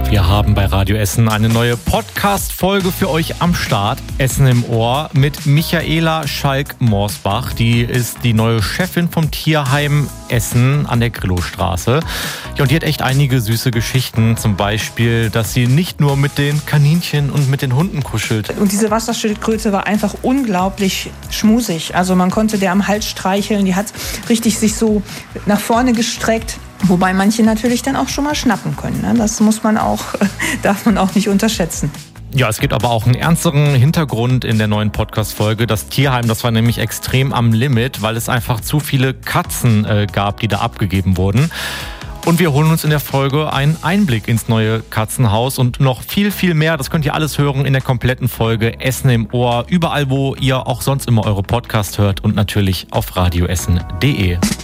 Wir haben bei Radio Essen eine neue Podcast-Folge für euch am Start. Essen im Ohr mit Michaela Schalk-Morsbach. Die ist die neue Chefin vom Tierheim Essen an der Grillowstraße. Ja, und die hat echt einige süße Geschichten. Zum Beispiel, dass sie nicht nur mit den Kaninchen und mit den Hunden kuschelt. Und diese Wasserschildkröte war einfach unglaublich schmusig. Also man konnte der am Hals streicheln. Die hat richtig sich so nach vorne gestreckt. Wobei manche natürlich dann auch schon mal schnappen können. Ne? Das darf man auch nicht unterschätzen. Ja, es gibt aber auch einen ernsteren Hintergrund in der neuen Podcast-Folge. Das Tierheim, das war nämlich extrem am Limit, weil es einfach zu viele Katzen gab, die da abgegeben wurden. Und wir holen uns in der Folge einen Einblick ins neue Katzenhaus und noch viel, viel mehr. Das könnt ihr alles hören in der kompletten Folge Essen im Ohr. Überall, wo ihr auch sonst immer eure Podcast hört und natürlich auf radioessen.de.